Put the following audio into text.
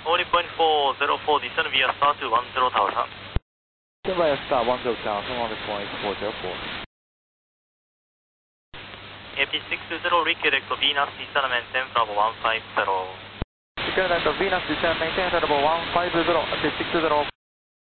40.404, descend via star to 10 tower, sir. Descend via star 10 tower, come on the point 404. AP620, redirect to Venus, descend maintain Bravo 150. Redirect to Venus, descend maintain Bravo 150, AP620.